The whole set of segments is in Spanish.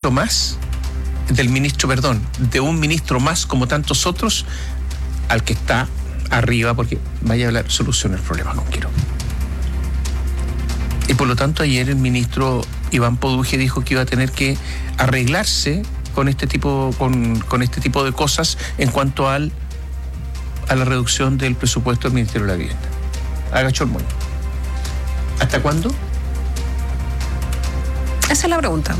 ministro más, de un ministro más como tantos otros, al que está arriba, porque vaya a la solución del problema con Quirós. Y por lo tanto ayer el ministro Iván Poduje dijo que iba a tener que arreglarse con este tipo de cosas en cuanto a la reducción del presupuesto del Ministerio de la Vivienda. Agachó el moño. ¿Hasta cuándo? Esa es la pregunta.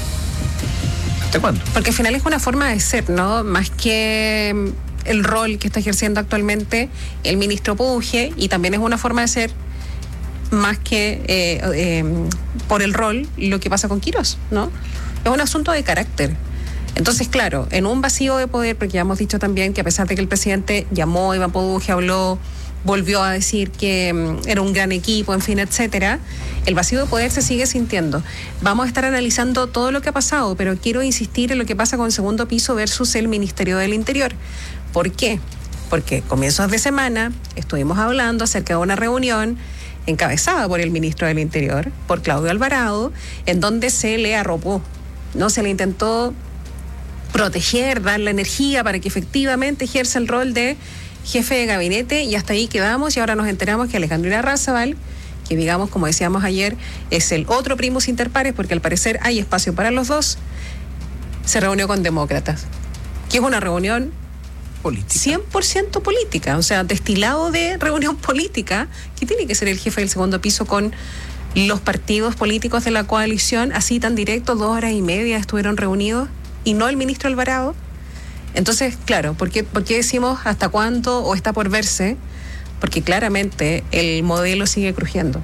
¿Hasta cuándo? Porque al final es una forma de ser, ¿no? Más que el rol que está ejerciendo actualmente el ministro Poduje, y también es una forma de ser más que por el rol lo que pasa con Quirós, ¿no? Es un asunto de carácter. Entonces, claro, en un vacío de poder, porque ya hemos dicho también que a pesar de que el presidente llamó, Iván Poduje habló, volvió a decir que era un gran equipo, en fin, etcétera, el vacío de poder se sigue sintiendo. Vamos a estar analizando todo lo que ha pasado, pero quiero insistir en lo que pasa con el segundo piso versus el Ministerio del Interior. ¿Por qué? Porque comienzos de semana estuvimos hablando acerca de una reunión encabezada por el ministro del Interior, por Claudio Alvarado, en donde se le arropó, ¿no? Se le intentó proteger, dar la energía para que efectivamente ejerza el rol de jefe de gabinete, y hasta ahí quedamos, y ahora nos enteramos que Alejandro Irarrázaval, que digamos, como decíamos ayer, es el otro primus inter pares, porque al parecer hay espacio para los dos, se reunió con demócratas, que es una reunión política. 100% política, o sea, destilado de reunión política, que tiene que ser el jefe del segundo piso con los partidos políticos de la coalición, así tan directo, 2 horas y media estuvieron reunidos, y no el ministro Alvarado. Entonces, claro, ¿por qué decimos hasta cuánto o está por verse? Porque claramente el modelo sigue crujiendo.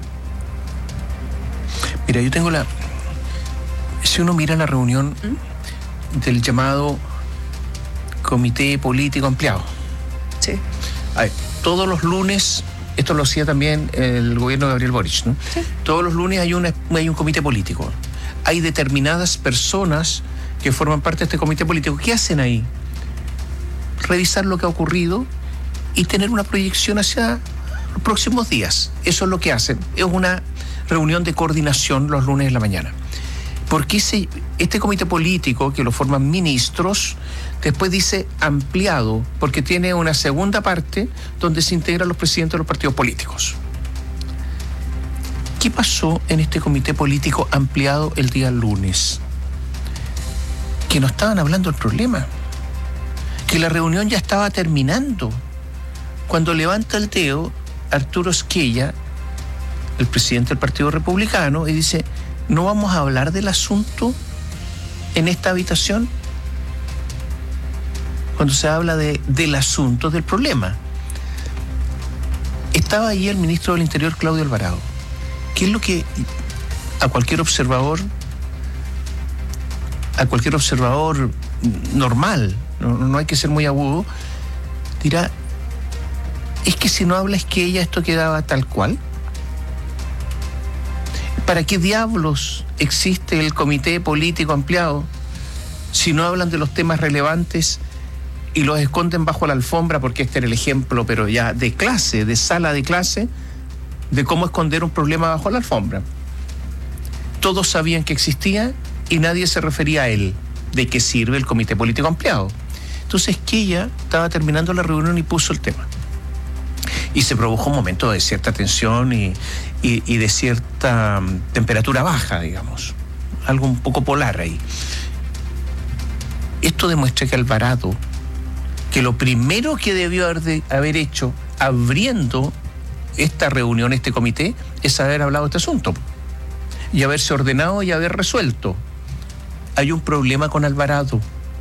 Mira, yo tengo si uno mira la reunión del llamado Comité Político Ampliado. Sí. Todos los lunes, esto lo hacía también el gobierno de Gabriel Boric, ¿no? Sí. Todos los lunes hay un comité político. Hay determinadas personas que forman parte de este comité político. ¿Qué hacen ahí? Revisar lo que ha ocurrido y tener una proyección hacia los próximos días. Eso es lo que hacen. Es una reunión de coordinación los lunes en la mañana. Porque este comité político, que lo forman ministros, después dice ampliado, porque tiene una segunda parte donde se integran los presidentes de los partidos políticos. ¿Qué pasó en este comité político ampliado el día lunes? Que no estaban hablando del problema, que la reunión ya estaba terminando, cuando levanta el dedo Arturo Esquella, el presidente del Partido Republicano, y dice: ¿no vamos a hablar del asunto en esta habitación? Cuando se habla del asunto, del problema. Estaba ahí el ministro del Interior, Claudio Alvarado. ¿Qué es lo que a cualquier observador normal, no hay que ser muy agudo, dirá: es que si no habla Esquella, esto quedaba tal cual? ¿Para qué diablos existe el comité político ampliado si no hablan de los temas relevantes y los esconden bajo la alfombra? Porque este era el ejemplo, pero ya de clase, de sala de clase, de cómo esconder un problema bajo la alfombra. Todos sabían que existía y nadie se refería a él. ¿De qué sirve el comité político ampliado? Entonces Esquella estaba terminando la reunión y puso el tema. Y se produjo un momento de cierta tensión y de cierta temperatura baja, digamos. Algo un poco polar ahí. Esto demuestra que Alvarado, que lo primero que debió haber hecho abriendo esta reunión, este comité, es haber hablado de este asunto y haberse ordenado y haber resuelto. Hay un problema con Alvarado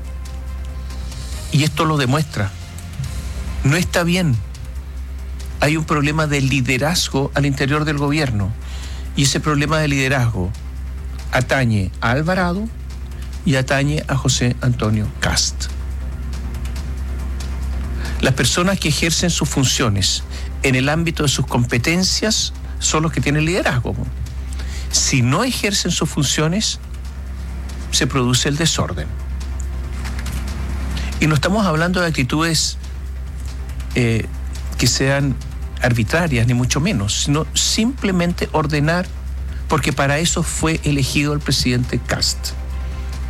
y esto lo demuestra. No está bien. Hay un problema de liderazgo al interior del gobierno, y ese problema de liderazgo atañe a Alvarado y atañe a José Antonio Kast. Las personas que ejercen sus funciones en el ámbito de sus competencias son los que tienen liderazgo. Si no ejercen sus funciones, se produce el desorden. Y no estamos hablando de actitudes que sean arbitrarias, ni mucho menos, sino simplemente ordenar, porque para eso fue elegido el presidente Kast.